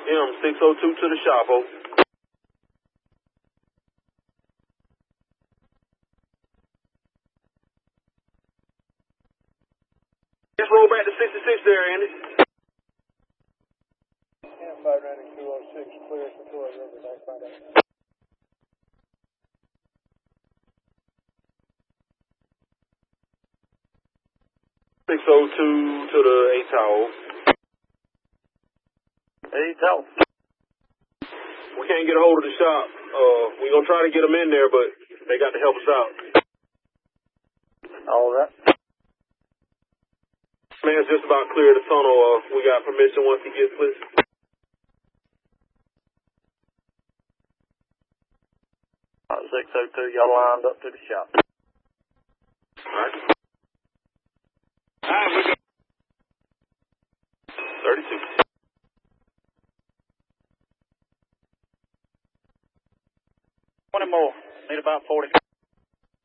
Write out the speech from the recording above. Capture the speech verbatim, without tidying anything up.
M six oh two to the shop, oh. Just roll back to sixty-six there, Andy. M five ninety-two oh six, clear for Troy River, back find out. six oh two to the eight tower. eight tower. We can't get a hold of the shop. Uh, we're going to try to get them in there, but they got to help us out. All right. Man's just about clear the tunnel. Uh, we got permission once he gets clear. six oh two, y'all lined up to the shop. All right. All right, we got thirty-two. twenty more. Need about forty.